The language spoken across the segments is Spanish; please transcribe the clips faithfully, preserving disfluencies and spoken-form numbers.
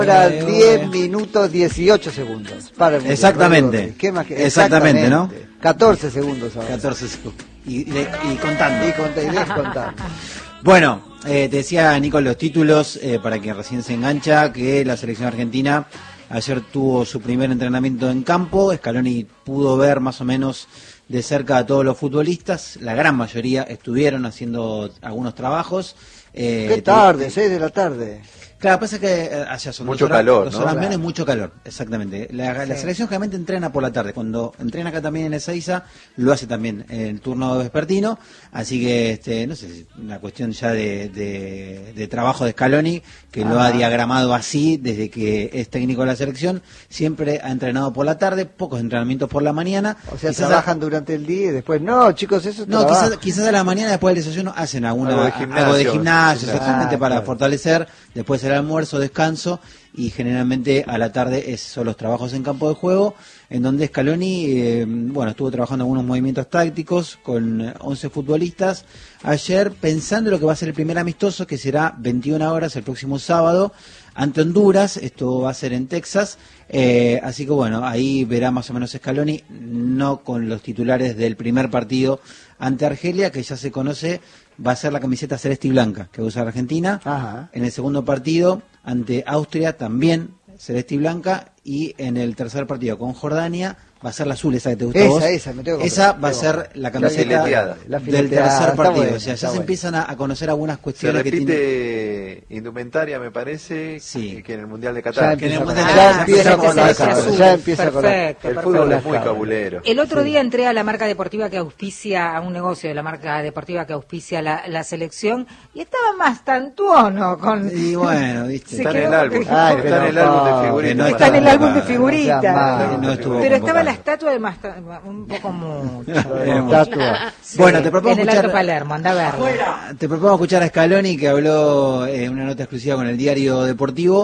Ahora diez minutos dieciocho segundos. Para el exactamente. ¿Qué más que? Exactamente, ¿no? catorce segundos ahora. catorce segundos. Y, y, y contando. Y, cont y descontando. Bueno, eh, te decía Nico los títulos, eh, para quien recién se engancha, que la selección argentina ayer tuvo su primer entrenamiento en campo. Scaloni pudo ver más o menos de cerca a todos los futbolistas. La gran mayoría estuvieron haciendo algunos trabajos. Eh, Qué tarde, seis de la tarde. Claro, pasa que eh, allá son mucho dos horas, calor, dos ¿no? horas Claro. menos, mucho calor, exactamente. La, la Sí. selección generalmente entrena por la tarde. Cuando entrena acá también en Ezeiza, lo hace también en el turno vespertino. Así que, este, no sé, si una cuestión ya de, de, de trabajo de Scaloni, que lo Ajá. ha diagramado así desde que es técnico de la selección. Siempre ha entrenado por la tarde, pocos entrenamientos por la mañana. O sea, Quizás trabajan a... durante el día y después, no, chicos, eso es No, trabajo. quizás, quizás a la mañana después del desayuno hacen alguna, Algo de gimnasio. algo de gimnasio, exactamente, Ah, para claro. fortalecer. Después el almuerzo, descanso, y generalmente a la tarde es, son los trabajos en campo de juego, en donde Scaloni, eh, bueno, estuvo trabajando algunos movimientos tácticos con eh, once futbolistas ayer, pensando en lo que va a ser el primer amistoso, que será veintiuna horas el próximo sábado ante Honduras. Esto va a ser en Texas, eh, así que bueno, ahí verá más o menos Scaloni, no con los titulares del primer partido ante Argelia, que ya se conoce, va a ser la camiseta celeste y blanca que va a usar Argentina. Ajá. En el segundo partido ante Austria también celeste y blanca, y en el tercer partido con Jordania va a ser la azul, esa que te gusta a Esa, vos. esa, me tengo que Esa comprar. va a ser la La camiseta fileteada. La del fileteada, tercer está partido. bueno, O sea, ya está se bueno. empiezan a, a conocer algunas Se cuestiones que tiene. repite indumentaria, me parece, Sí. que en el Mundial de Ya Qatar. Que en el empieza, Mundial con, de ya Qatar. empieza Ya con empieza las con las cabras, ya empieza con la- Perfecto, El perfecto. fútbol es muy Claro. cabulero. El otro Sí. día entré a la marca deportiva que auspicia, a un negocio de la marca deportiva que auspicia la, la selección, y estaba más tantuono con... Y bueno, viste. Se Está en quedó- el álbum, Ay, está en el pero álbum de no, figuritas. no Está en el álbum de No figuritas. sea malo. No estuvo Pero estaba convocado. la estatua de más, un poco mucho. Estatua. Bueno, te propongo En el escuchar- Alto Palermo, anda a verlo. Te propongo escuchar a Scaloni, que habló en eh, una nota exclusiva con el Diario Deportivo,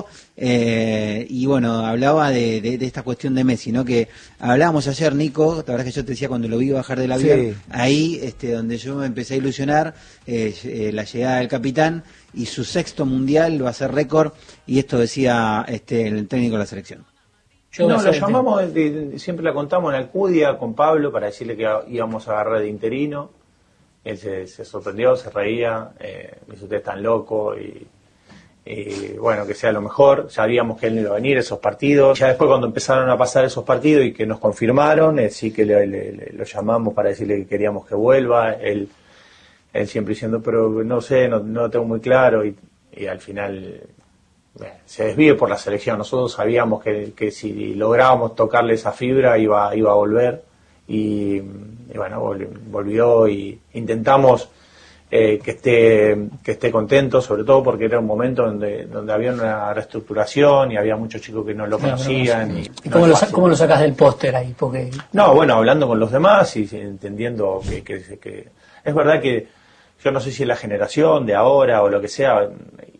eh, y bueno, hablaba de, de, de esta cuestión de Messi, ¿no? Que hablábamos ayer, Nico, la verdad es que yo te decía cuando lo vi bajar del avión, Sí. ahí este, donde yo me empecé a ilusionar, eh, eh, la llegada del capitán, y su sexto mundial va a ser récord, y esto decía este, el técnico de la selección. No, lo llamamos, de- de- siempre la contamos en Alcudia con Pablo para decirle que íbamos a agarrar de interino. Él se, se sorprendió, se reía, eh, me dice, ustedes están locos y, y bueno, que sea lo mejor. Sabíamos que él no iba a venir esos partidos. Ya después cuando empezaron a pasar esos partidos y que nos confirmaron, eh, sí que le, le- le- lo llamamos para decirle que queríamos que vuelva. Él, él siempre diciendo, pero no sé, no, no lo tengo muy claro y, y al final... Bueno, se desvíe por la selección. Nosotros sabíamos que, que si lográbamos tocarle esa fibra iba, iba a volver y, y bueno, vol- volvió y intentamos eh, que esté que esté contento, sobre todo porque era un momento donde donde había una reestructuración y había muchos chicos que no lo Claro, conocían. no, y, ¿Y no cómo es lo, sa- fácil. cómo lo sacas del póster ahí? Porque No, bueno, hablando con los demás y entendiendo que, que, que es verdad que yo no sé si es la generación de ahora o lo que sea,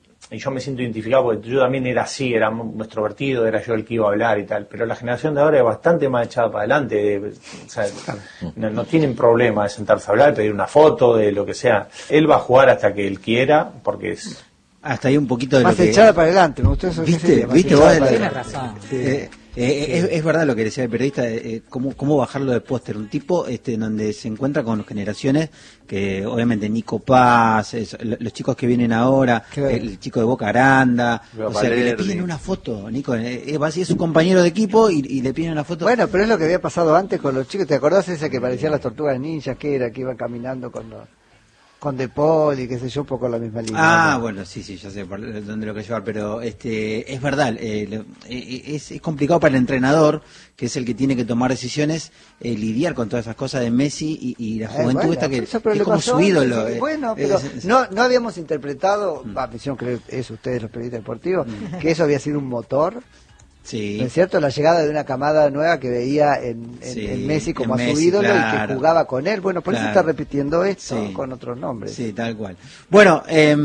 y yo me siento identificado porque yo también era así, era muy extrovertido, era yo el que iba a hablar y tal, pero la generación de ahora es bastante más echada para adelante, o sea, no, no tienen problema de sentarse a hablar, de pedir una foto, de lo que sea. Él va a jugar hasta que él quiera, porque es... Hasta ahí un poquito de Más lo que... echada para adelante, me gustó eso. ¿qué ¿Viste? sería? Más ¿Viste echada vos? para Tienes adelante. razón. Sí. Eh, eh, es, es verdad lo que decía el periodista, eh, cómo, cómo bajarlo de póster. Un tipo este, en donde se encuentra con generaciones que, obviamente, Nico Paz, es- lo- los chicos que vienen ahora, Claro. el chico de Boca Aranda, Luego o sea, que le Palerdi. piden una foto, Nico. Eh, eh, va así, es su compañero de equipo y, y le piden una foto. Bueno, pero es lo que había pasado antes con los chicos. ¿Te acordás ese que parecían las tortugas ninjas que era, que iban caminando con los, con De Paul y qué sé yo, un poco la misma línea? Ah, ¿no? bueno, sí, sí, ya sé por dónde lo que llevar, pero este es verdad, eh, lo- eh, es, es complicado para el entrenador, que es el que tiene que tomar decisiones, eh, lidiar con todas esas cosas de Messi y, y la Eh, juventud bueno, esta que, eso, que pero es le como pasó su antes, ídolo. sí, eh, bueno, es- pero es- no, no habíamos interpretado, va, me hicieron creer eso ustedes, los periodistas deportivos, que eso había sido un motor. sí. ¿No es cierto? La llegada de una camada nueva que veía en, en, Sí, en Messi como en a su Messi, ídolo y claro. que jugaba con él. Bueno, por Claro. eso está repitiendo esto Sí. con otros nombres. Sí, tal cual. Bueno, eh,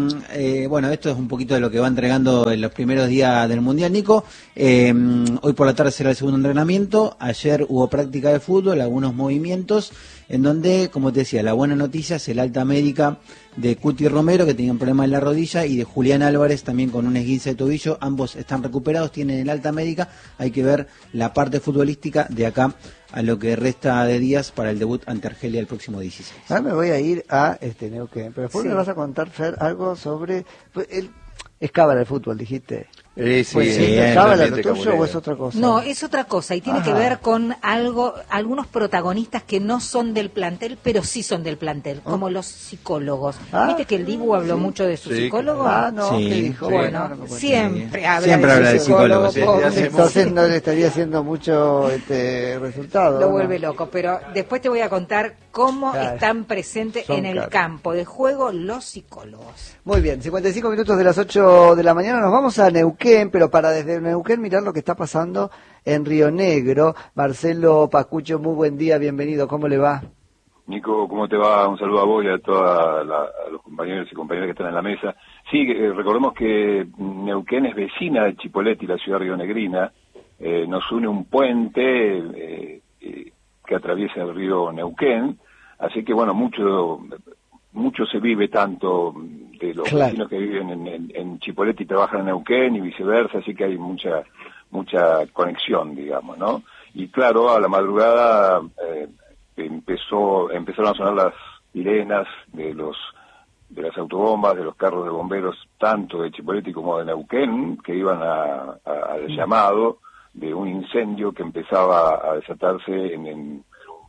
eh, bueno, esto es un poquito de lo que va entregando en los primeros días del Mundial, Nico. Eh, hoy por la tarde será el segundo entrenamiento. Ayer hubo práctica de fútbol, algunos movimientos. en donde, como te decía, la buena noticia es el alta médica de Cuti Romero, que tenía un problema en la rodilla, y de Julián Álvarez, también con un esguince de tobillo. Ambos están recuperados, tienen el alta médica. Hay que ver la parte futbolística de acá a lo que resta de días para el debut ante Argelia el próximo dieciséis. Ahora me voy a ir a este Neuquén, pero después Sí. me vas a contar, Fer, algo sobre... El, es cábala el fútbol, dijiste. Eh, sí, Pues, en ¿es el cábala lo ambiente tuyo camunero. o es otra cosa? No, es otra cosa y tiene Ajá. que ver con algo, algunos protagonistas que no son del plantel, pero sí son del plantel, como los psicólogos. Ah. ¿Viste que el Dibu habló mucho de su Sí, psicólogo? Ah, no, Sí. ¿qué dijo? Sí. Bueno, Bueno, no me cuentes. siempre habla Siempre de habla su de psicólogo, psicólogo, pobre. sí, hace Entonces no le estaría haciendo mucho este resultado. Lo ¿no? vuelve loco, pero después te voy a contar cómo Claro. están presentes Son en el caros. campo de juego los psicólogos. Muy bien, cincuenta y cinco minutos de las ocho de la mañana, nos vamos a Neuquén, pero para desde Neuquén mirar lo que está pasando en Río Negro. Marcelo Pascucho, muy buen día, bienvenido, ¿cómo le va? Nico, ¿cómo te va? Un saludo a vos y a todos los compañeros y compañeras que están en la mesa. Sí, eh, recordemos que Neuquén es vecina de Chipoleti, la ciudad rionegrina. Eh, nos une un puente eh, eh, que atraviesa el río Neuquén. Así que, bueno, mucho mucho se vive tanto de los Claro. vecinos que viven en, en, en Chipoleti y trabajan en Neuquén y viceversa, así que hay mucha mucha conexión, digamos, ¿no? Y claro, a la madrugada eh, empezó empezaron a sonar las sirenas de los de las autobombas, de los carros de bomberos, tanto de Chipoleti como de Neuquén, que iban a, a- al llamado de un incendio que empezaba a desatarse en el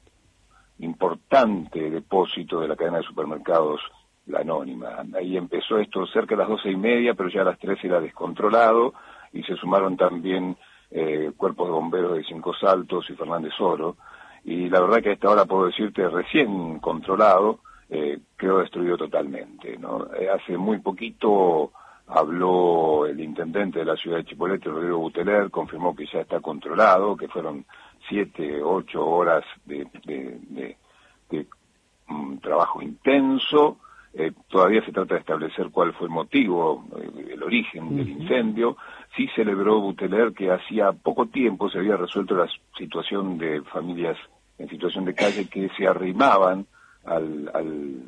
importante depósito de la cadena de supermercados La Anónima. Ahí empezó esto cerca de las doce y media, pero ya a las tres era descontrolado, y se sumaron también eh, cuerpos de bomberos de Cinco Saltos y Fernández Oro, y la verdad que a esta hora puedo decirte, recién controlado, eh, quedó destruido totalmente, ¿no? Eh, hace muy poquito habló el intendente de la ciudad de Chipoleti, Rodrigo Buteler, confirmó que ya está controlado, que fueron siete, ocho horas de, de, de, de um, trabajo intenso. Eh, todavía se trata de establecer cuál fue el motivo, eh, el origen uh-huh. del incendio. Sí celebró Buteler que hacía poco tiempo se había resuelto la situación de familias en situación de calle que se arrimaban al, al,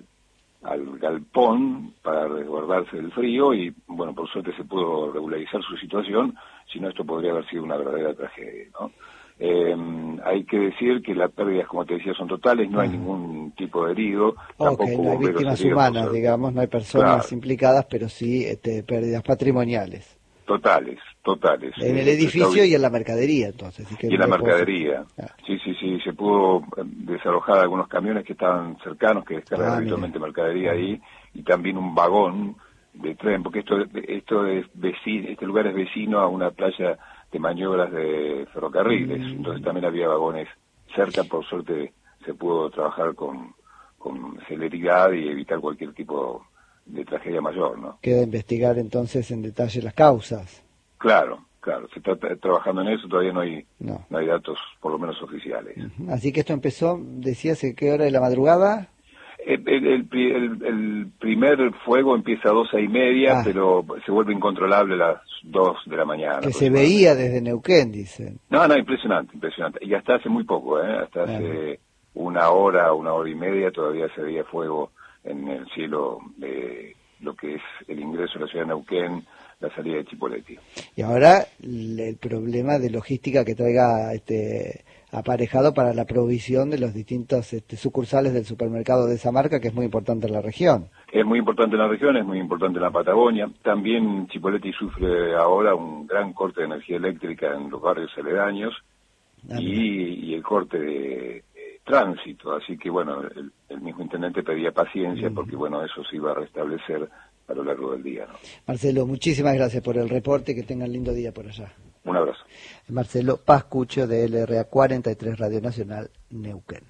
al galpón para resguardarse del frío, y bueno, por suerte se pudo regularizar su situación, si no esto podría haber sido una verdadera tragedia, ¿no? Eh, hay que decir que las pérdidas, como te decía, son totales, no hay ningún tipo de herido, tampoco Ok, no hay bomberos víctimas heridos, humanas, o sea, digamos, no hay personas claro. implicadas, pero sí este, pérdidas patrimoniales. Totales, totales. En el Eh, edificio está- y en la mercadería, entonces. sí que Y en la no puedo- mercadería. Ah. Sí, sí, sí, se pudo eh, desalojar algunos camiones que estaban cercanos, que descargan Ah, habitualmente mira. mercadería ahí, y también un vagón de tren, porque esto esto es vecino, este lugar es vecino a una playa de maniobras de ferrocarriles, Mm. entonces también había vagones cerca, por suerte se pudo trabajar con, con celeridad y evitar cualquier tipo de tragedia mayor, ¿no? Queda investigar entonces en detalle las causas. Claro, claro, se está tra- trabajando en eso, todavía no hay, No. no hay datos, por lo menos oficiales. Ujú. Así que esto empezó, decías, ¿a qué hora de la madrugada? El, el- el pri- el- el primer fuego empieza a doce y media, Ah. pero se vuelve incontrolable a las dos de la mañana. Que se aproximadamente. veía desde Neuquén, dicen. No, no, impresionante, impresionante. Y hasta hace muy poco, ¿eh? Hasta hace una hora, una hora y media todavía se veía fuego en el cielo de lo que es el ingreso a la ciudad de Neuquén, la salida de Chipoleti. Y ahora el, el problema de logística que traiga este aparejado para la provisión de los distintos este, sucursales del supermercado de esa marca, que es muy importante en la región. Es muy importante en la región, es muy importante en la Patagonia. También Chipoleti sufre ahora un gran corte de energía eléctrica en los barrios aledaños Ah, y, y el corte de, de tránsito. Así que, bueno, el, el mismo intendente pedía paciencia porque, bueno, eso se iba a restablecer a lo largo del día, ¿no? Marcelo, muchísimas gracias por el reporte, que tengan lindo día por allá. Un abrazo. Marcelo Pascucho de L R A cuarenta y tres Radio Nacional, Neuquén.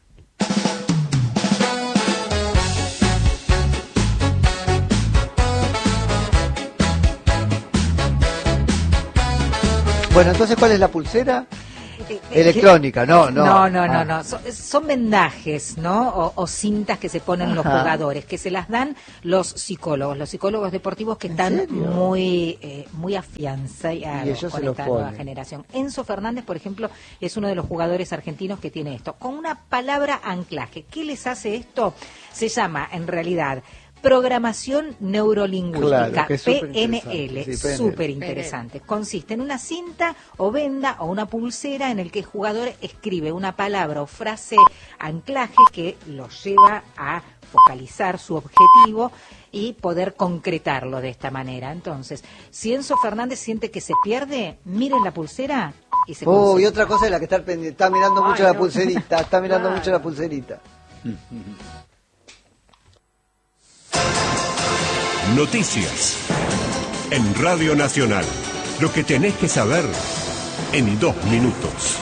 Bueno, entonces, ¿cuál es la pulsera? Electrónica, no, no. No, no, no, Ah. no. Son, son vendajes, ¿no? O, o cintas que se ponen Ajá. los jugadores, que se las dan los psicólogos, los psicólogos deportivos que ¿En están serio? muy eh, muy afianzados Y ellos con se los esta nueva ponen. generación. Enzo Fernández, por ejemplo, es uno de los jugadores argentinos que tiene esto, con una palabra anclaje. ¿Qué les hace esto? Se llama, en realidad, programación neurolingüística, Claro, que es P superinteresante, N L, sí, P N L. súper interesante. Consiste en una cinta o venda o una pulsera en el que el jugador escribe una palabra o frase anclaje que lo lleva a focalizar su objetivo y poder concretarlo de esta manera. Entonces, si Enzo Fernández siente que se pierde, miren la pulsera y se Oh, y concentra. otra cosa es la que está pendiente. Está mirando Ay, mucho la no. pulserita. Está mirando Claro. mucho la pulserita. Noticias. En Radio Nacional. Lo que tenés que saber en dos minutos.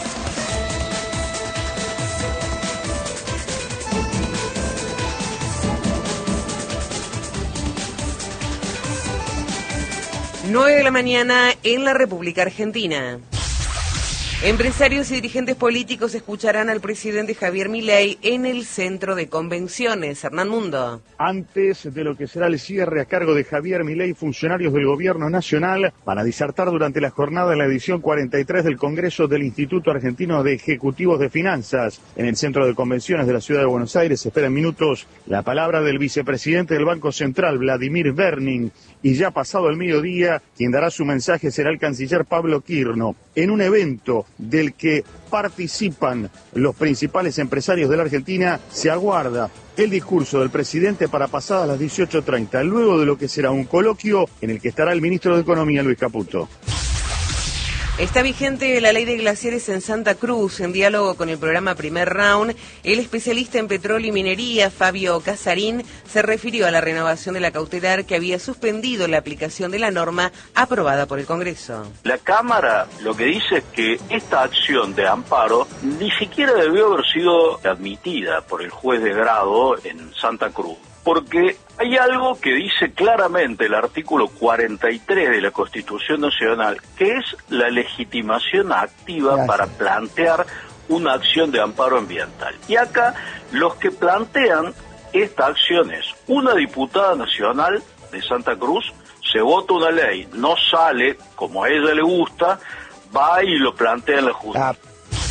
nueve de la mañana en la República Argentina. Empresarios y dirigentes políticos escucharán al presidente Javier Milei en el centro de convenciones. Hernán Mundo. Antes de lo que será el cierre a cargo de Javier Milei, funcionarios del Gobierno Nacional van a disertar durante la jornada en la edición cuarenta y tres del Congreso del Instituto Argentino de Ejecutivos de Finanzas. En el centro de convenciones de la Ciudad de Buenos Aires se espera en minutos la palabra del vicepresidente del Banco Central, Vladimir Berning, y ya pasado el mediodía, quien dará su mensaje será el canciller Pablo Quirno. En un evento del que participan los principales empresarios de la Argentina, se aguarda el discurso del presidente para pasadas las dieciocho treinta, luego de lo que será un coloquio en el que estará el ministro de Economía, Luis Caputo. Está vigente la ley de glaciares en Santa Cruz. En diálogo con el programa Primer Round, el especialista en petróleo y minería, Fabio Casarín, se refirió a la renovación de la cautelar que había suspendido la aplicación de la norma aprobada por el Congreso. La Cámara lo que dice es que esta acción de amparo ni siquiera debió haber sido admitida por el juez de grado en Santa Cruz, porque hay algo que dice claramente el artículo cuarenta y tres de la Constitución Nacional, que es la legitimación activa Gracias. para plantear una acción de amparo ambiental. Y acá los que plantean esta acción es una diputada nacional de Santa Cruz, se vota una ley, no sale como a ella le gusta, va y lo plantea en la justicia. Ah,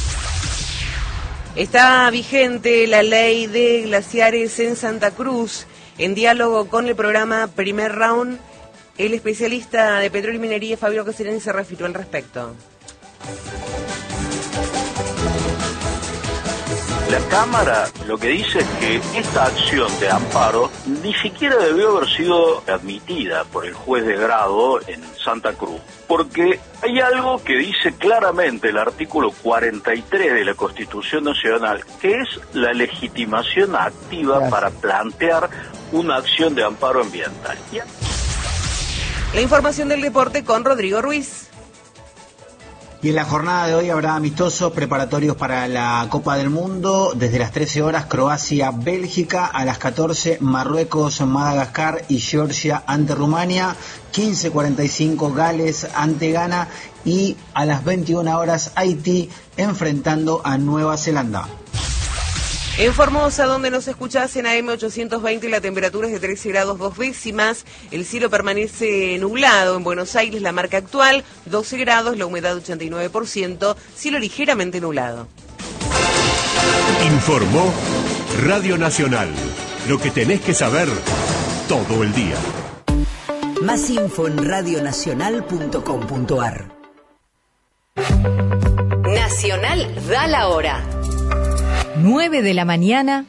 Está vigente la ley de glaciares en Santa Cruz. En diálogo con el programa Primer Round, el especialista de petróleo y minería, Fabio Casarín, se refirió al respecto. La Cámara lo que dice es que esta acción de amparo ni siquiera debió haber sido admitida por el juez de grado en Santa Cruz, porque hay algo que dice claramente el artículo cuarenta y tres de la Constitución Nacional, que es la legitimación activa Gracias. para plantear una acción de amparo ambiental. Y La información del deporte con Rodrigo Ruiz. Y en la jornada de hoy habrá amistosos preparatorios para la Copa del Mundo. Desde las trece horas, Croacia-Bélgica. A las catorce, Marruecos-Madagascar y Georgia ante Rumania. quince cuarenta y cinco, Gales ante Ghana. Y a las veintiuna horas, Haití enfrentando a Nueva Zelanda. En Formosa, donde nos escuchás en A M ochocientos veinte, la temperatura es de trece grados dos décimas. El cielo permanece nublado. En Buenos Aires, la marca actual, doce grados, la humedad ochenta y nueve por ciento, cielo ligeramente nublado. Informó Radio Nacional. Lo que tenés que saber todo el día. Más info en radionacional punto com punto ar. Nacional da la hora. nueve de la mañana,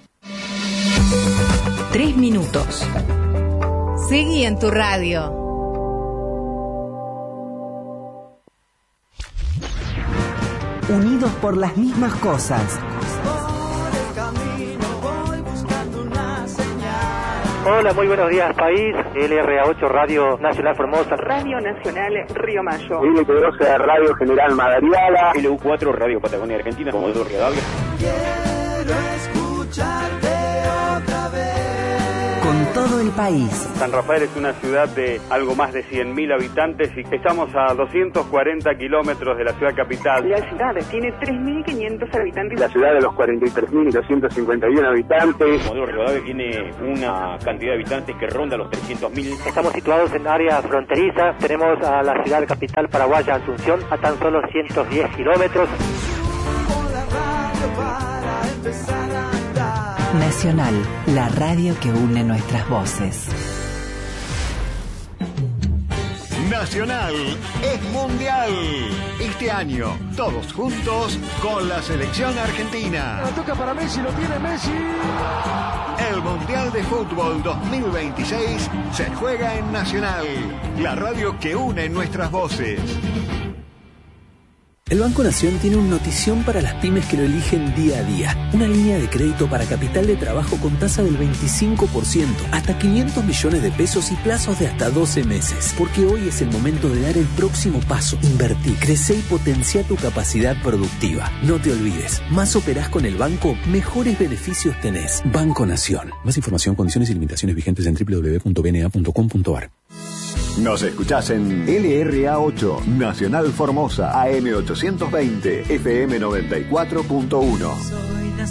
tres minutos. Seguí en tu radio. Unidos por las mismas cosas. Hola, muy buenos días, país. L R A ocho, Radio Nacional Formosa. Radio Nacional Río Mayo. Willy Pedrosa, Radio General Madariaga. L U cuatro, Radio Patagonia Argentina, Comodoro Rivadavia. Con todo el país. San Rafael es una ciudad de algo más de cien mil habitantes y estamos a doscientos cuarenta kilómetros de la ciudad capital. La ciudad tiene tres mil quinientos habitantes. La ciudad de los cuarenta y tres mil doscientos cincuenta y uno habitantes. Comodoro Rivadavia tiene una cantidad de habitantes que ronda los trescientos mil. Estamos situados en área fronteriza. Tenemos a la ciudad capital paraguaya Asunción a tan solo ciento diez kilómetros. Nacional, la radio que une nuestras voces. Nacional es mundial. Este año, todos juntos con la selección argentina. La toca para Messi, lo tiene Messi. El Mundial de Fútbol dos mil veintiséis se juega en Nacional, la radio que une nuestras voces. El Banco Nación tiene una notición para las pymes que lo eligen día a día. Una línea de crédito para capital de trabajo con tasa del veinticinco por ciento, hasta quinientos millones de pesos y plazos de hasta doce meses. Porque hoy es el momento de dar el próximo paso. Invertí, crece y potencia tu capacidad productiva. No te olvides, más operás con el banco, mejores beneficios tenés. Banco Nación. Más información, condiciones y limitaciones vigentes en doble u doble u doble u punto b n a punto com punto a r. Nos escuchás en L R A ocho, Nacional Formosa, A M ochocientos veinte, F M noventa y cuatro punto uno.